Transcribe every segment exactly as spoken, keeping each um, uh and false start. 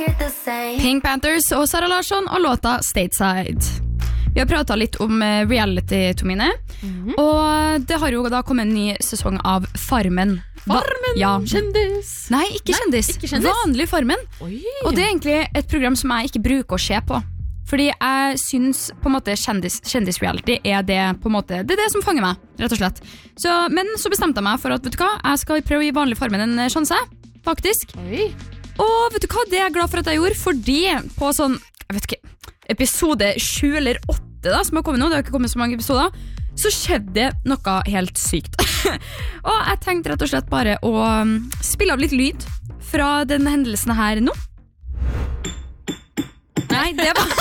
Pink Panthers og Sara Larsson og låta Stateside. Vi har pratet litt om reality, Tomine. Mm-hmm. Og det har jo da kommet en ny sesong av Farmen. Farmen? Ja. Kjendis? Nei, ikke, Nei kjendis. ikke kjendis. Vanlig Farmen. Oi. Og det er egentlig et program som jeg ikke bruker å se på. Fordi jeg synes på en måte kjendis, kjendisreality er det på en måte, det er det som fanger meg, rett og slett. Så, men så bestemte jeg meg for at, vet du hva, jeg skal prøve å gi Vanlig Farmen en sjanse, faktisk. Oi. Og vet du hva, det er jeg glad for at jeg gjorde, fordi på sånn, jeg vet ikke, episode sju eller åtte da, som har kommet nå, det har ikke kommet så mange episoder, så skjedde noe helt sykt. Og jeg tenkte rett og slett bare å spille av litt lyd fra den hendelsen her nå. Nei, det var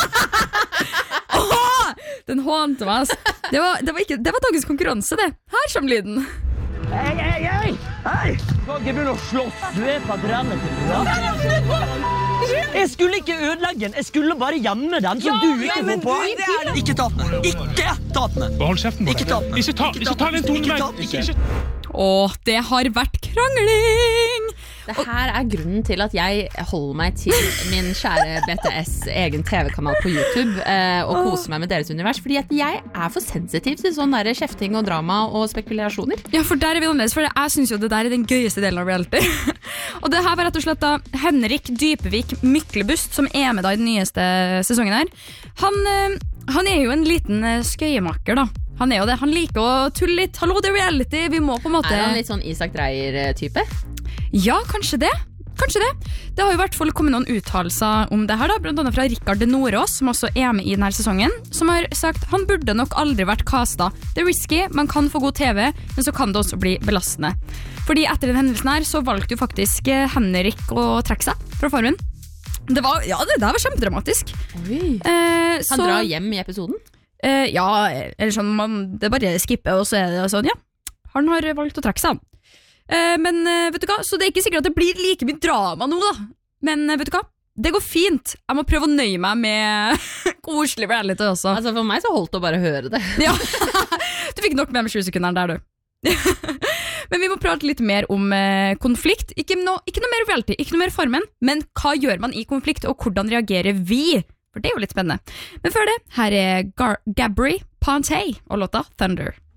Åh, den hånte meg altså. det, var, det, var ikke, det var dagens konkurranse det. Her kommer lyden. Hei, hei, hei! Hei! Du kan ikke begynne å slåss. Du er på drenne til det. Jeg skulle ikke ødelegge den. Jeg skulle bare gjemme den, så ja, du ikke får på. Ikke ta den. Ikke ta den. Behold kjeften på deg. Ikke ta den. Ikke ta, ikke ta den tonen. Ikke, ikke. Åh, det har vært krangling. Det her er grunnen til at jeg holder meg til min kjære B T S egen T V-kanal på YouTube eh, og koser meg med deres univers, fordi at jeg er for sensitiv til sånn der kjefting og drama og spekulasjoner. Ja, for der er vi annerledes, for jeg synes jo det der er den gøyeste delen av reality. Og det her var rett og slett da Henrik Dypevik Myklebust, som er med da i den nyeste sesongen her. Han, han er jo en liten skøyemaker da. Han er jo det, han liker å tulle litt. Hallo, det er reality, vi må på en måte... Er han litt sånn Isak Dreyer-type? Ja, kanskje det. Kanskje det. Det har jo i hvert fall kommet noen uttalelser om det her da, blant annet fra Rikard Nordås, som også er med i denne sesongen, som har sagt, han burde nok aldri vært kastet. Det er risky, man kan få god T V, men så kan det også bli belastende. Fordi etter den hendelsen her, så valgte jo faktisk Henrik å trekke seg fra Farmen. Det var, ja, det der var kjempedramatisk. Oi. Eh, han så, drar hjem i episoden? Eh, ja, eller sånn, man, det er bare skipper, og så er det sånn, ja, han har valgt å trekke seg. Uh, men uh, vet du hva, så det er ikke sikkert at det blir like mye drama nå da. Men uh, vet du hva, det går fint. Jeg må prøve å nøye meg med koselig reality også. Altså for meg så holdt det å bare høre det. Ja, du fikk nok med med tjue sekunder der du. Men vi må prate litt mer om uh, konflikt. Ikke, no, ikke noe mer reality, ikke noe mer Farmen. Men hva gjør man i konflikt, og hvordan reagerer vi? For det er jo litt spennende. Men før det, her er Gar- Gabri Ponte og låta Thunder.